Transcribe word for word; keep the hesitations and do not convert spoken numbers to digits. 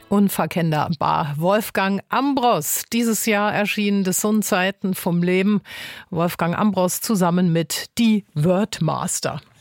Unverkennbar. Wolfgang Ambros. Dieses Jahr erschienen Die Sonnenzeiten vom Leben. Wolfgang Ambros zusammen mit Die Wordmaster.